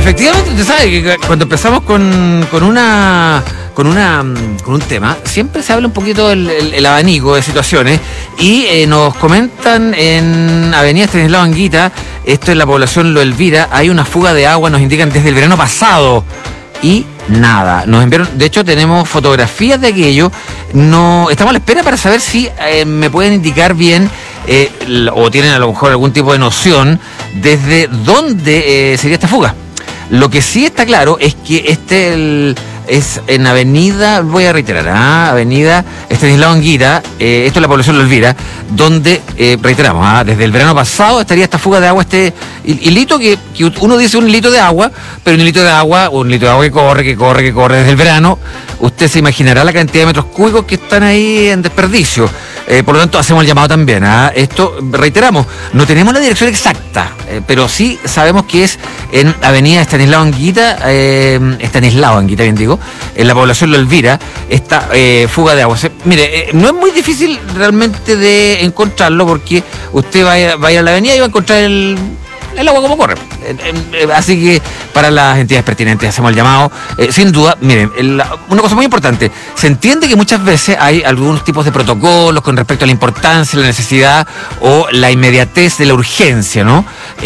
efectivamente, usted sabe que cuando empezamos con un tema, siempre se habla un poquito el abanico de situaciones y nos comentan en Avenida Estanislao Anguita, esto es la población Lo Elvira, hay una fuga de agua, nos indican desde el verano pasado y nada, nos enviaron, de hecho tenemos fotografías de aquello, no estamos a la espera para saber si me pueden indicar bien o tienen a lo mejor algún tipo de noción desde dónde sería esta fuga. Lo que sí está claro es que es en Avenida, voy a reiterar, Avenida Estanislao Anguita, esto es la población Lo Elvira, donde, reiteramos, desde el verano pasado estaría esta fuga de agua, este hilito que uno dice un hilito de agua, pero un hilito de agua que corre desde el verano. Usted se imaginará la cantidad de metros cúbicos que están ahí en desperdicio. Por lo tanto, hacemos el llamado también. Esto, reiteramos, no tenemos la dirección exacta, pero sí sabemos que es en Avenida Estanislao Anguita, bien digo, en la población Lo Elvira, esta fuga de agua. Mire, no es muy difícil realmente de encontrarlo porque usted va a ir a la avenida y va a encontrar el agua como corre. Así que para las entidades pertinentes hacemos el llamado. Sin duda, miren, una cosa muy importante, se entiende que muchas veces hay algunos tipos de protocolos con respecto a la importancia, la necesidad o la inmediatez de la urgencia, ¿no?